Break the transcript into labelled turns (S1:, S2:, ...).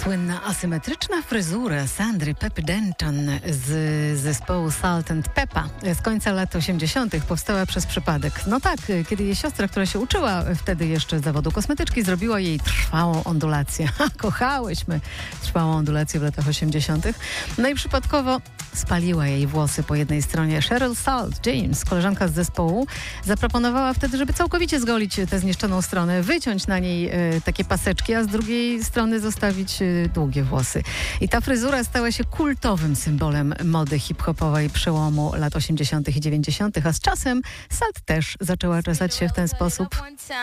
S1: Słynna asymetryczna fryzura Sandry Peppy Denton z zespołu Salt and Peppa z końca lat 80. powstała przez przypadek. No tak, kiedy jej siostra, która się uczyła wtedy jeszcze zawodu kosmetyczki, zrobiła jej trwałą ondulację. Kochałyśmy trwałą ondulację w latach 80. No i przypadkowo spaliła jej włosy po jednej stronie. Cheryl Salt James, koleżanka z zespołu, zaproponowała wtedy, żeby całkowicie zgolić tę zniszczoną stronę, wyciąć na niej takie paseczki, a z drugiej strony zostawić długie włosy. I ta fryzura stała się kultowym symbolem mody hip-hopowej przełomu lat 80. i 90., a z czasem Salt też zaczęła czesać się w ten sposób.